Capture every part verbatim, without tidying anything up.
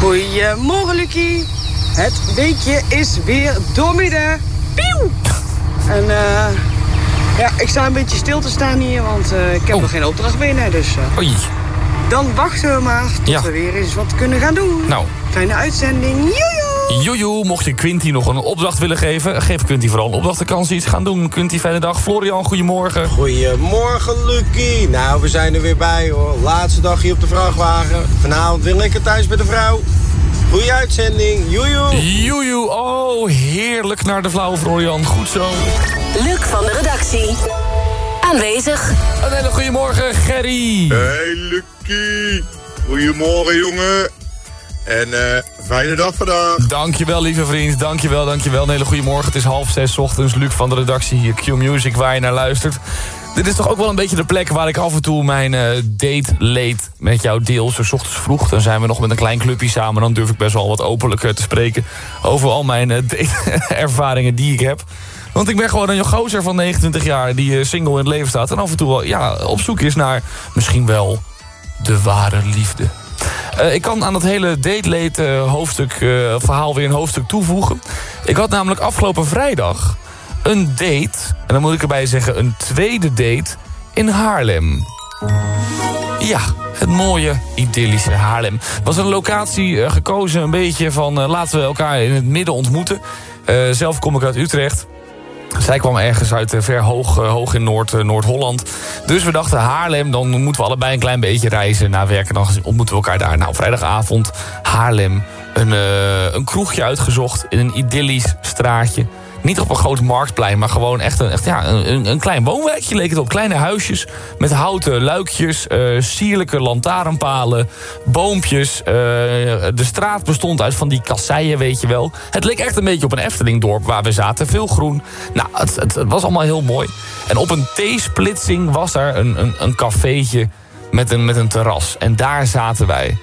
Goedemorgen, Lucie. Het weekje is weer doormidden. Pieuw! En uh, ja, ik sta een beetje stil te staan hier, want uh, ik heb oh. nog geen opdracht binnen. Dus uh, Oei. Dan wachten we maar tot ja. we weer eens wat kunnen gaan doen. Nou. Kleine uitzending. Joejoe! Joejoe, mocht je Quinty nog een opdracht willen geven, geef Quinty vooral een opdracht. Dan kan ze iets gaan doen. Quinty, fijne dag. Florian, goedemorgen. Goedemorgen, Lucie. Nou, we zijn er weer bij, hoor. Laatste dag hier op de vrachtwagen. Vanavond weer lekker thuis bij de vrouw. Goeie uitzending. Joejoe. Joejoe. Oh, heerlijk naar de flauwe Florian. Goed zo. Luc van de redactie. Aanwezig. Een hele goedemorgen, Gerry. Hey, Lucie. Goedemorgen, jongen. En uh, fijne dag vandaag. Dankjewel, lieve vriend. Dankjewel, dankjewel. Een hele goede morgen. Het is half zes 's ochtends. Luc van de redactie hier, Q Music, waar je naar luistert. Dit is toch ook wel een beetje de plek waar ik af en toe mijn uh, date late met jou deel. Zo 's ochtends vroeg, dan zijn we nog met een klein clubje samen. Dan durf ik best wel wat openlijk te spreken over al mijn uh, date-ervaringen die ik heb. Want ik ben gewoon een gozer van negenentwintig jaar die uh, single in het leven staat. En af en toe wel ja, op zoek is naar misschien wel de ware liefde. Uh, ik kan aan dat hele date-late uh, hoofdstuk, uh, verhaal weer een hoofdstuk toevoegen. Ik had namelijk afgelopen vrijdag een date, en dan moet ik erbij zeggen een tweede date, in Haarlem. Ja, het mooie, idyllische Haarlem. Was een locatie uh, gekozen een beetje van uh, laten we elkaar in het midden ontmoeten. Uh, zelf kom ik uit Utrecht. Zij kwam ergens uit ver hoog, hoog in Noord, Noord-Holland. Dus we dachten Haarlem, dan moeten we allebei een klein beetje reizen naar werk. En dan ontmoeten we elkaar daar. Nou, vrijdagavond, Haarlem. Een, uh, een kroegje uitgezocht in een idyllisch straatje. Niet op een groot marktplein, maar gewoon echt een, echt, ja, een, een klein woonwijkje leek het op. Kleine huisjes met houten luikjes, uh, sierlijke lantaarnpalen, boompjes. Uh, de straat bestond uit van die kasseien, weet je wel. Het leek echt een beetje op een Eftelingdorp waar we zaten. Veel groen. Nou, het, het, het was allemaal heel mooi. En op een T-splitsing was daar een, een, een cafeetje met een, met een terras. En daar zaten wij.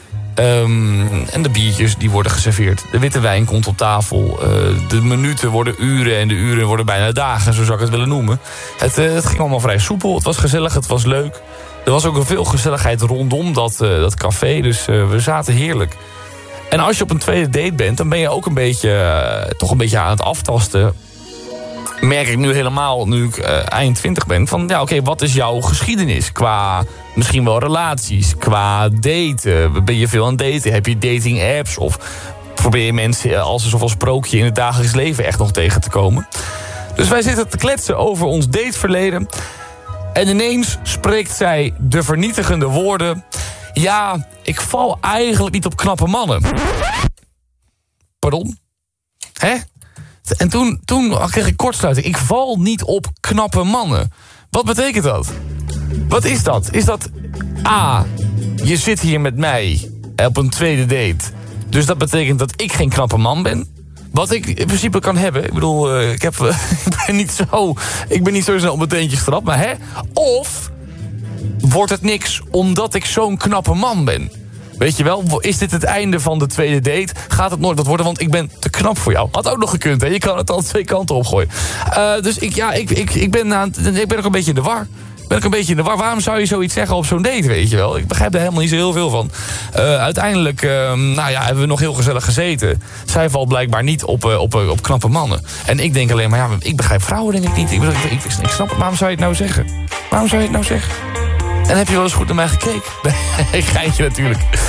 Um, en de biertjes die worden geserveerd. De witte wijn komt op tafel. Uh, de minuten worden uren en de uren worden bijna dagen, zo zou ik het willen noemen. Het, uh, het ging allemaal vrij soepel. Het was gezellig, het was leuk. Er was ook veel gezelligheid rondom dat, uh, dat café. Dus uh, we zaten heerlijk. En als je op een tweede date bent, dan ben je ook een beetje, uh, toch een beetje aan het aftasten. Merk ik nu helemaal, nu ik uh, eind twintig ben, van ja, oké, okay, wat is jouw geschiedenis? Qua misschien wel relaties, qua daten. Ben je veel aan het daten? Heb je dating apps? Of probeer je mensen als een soort van sprookje in het dagelijks leven echt nog tegen te komen? Dus wij zitten te kletsen over ons dateverleden. En ineens spreekt zij de vernietigende woorden: ja, ik val eigenlijk niet op knappe mannen. Pardon? Hè? En toen, toen kreeg ik kortsluiting. Ik val niet op knappe mannen. Wat betekent dat? Wat is dat? Is dat A, je zit hier met mij op een tweede date. Dus dat betekent dat ik geen knappe man ben? Wat ik in principe kan hebben. Ik bedoel, uh, ik, heb, uh, ik, ben niet zo, ik ben niet zo snel op mijn teentjes getrapt. Maar hè? Of wordt het niks omdat ik zo'n knappe man ben? Weet je wel, is dit het einde van de tweede date? Gaat het nooit wat worden, want ik ben te knap voor jou. Had ook nog gekund, hè? Je kan het al twee kanten opgooien. Uh, dus ik, ja, ik, ik, ik, ben aan, ik ben ook een beetje in de war. Ben ik een beetje in de war. Waarom zou je zoiets zeggen op zo'n date, weet je wel? Ik begrijp er helemaal niet zo heel veel van. Uh, uiteindelijk, uh, nou ja, hebben we nog heel gezellig gezeten. Zij valt blijkbaar niet op, uh, op, uh, op knappe mannen. En ik denk alleen maar, ja, ik begrijp vrouwen denk ik niet. Ik, ik, ik, ik snap het, waarom zou je het nou zeggen? Waarom zou je het nou zeggen? En heb je wel eens goed naar mij gekeken? Nee, geintje natuurlijk.